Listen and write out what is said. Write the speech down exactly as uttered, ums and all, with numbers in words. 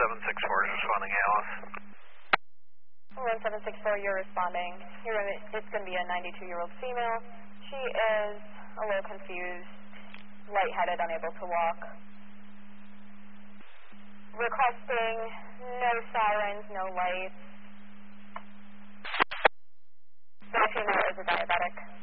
seven six four is responding, A L S. one seven six four, you're responding. You're gonna, it's going to be a ninety-two-year-old female. She is a little confused, lightheaded, unable to walk. Requesting no sirens, no lights. That female is a diabetic.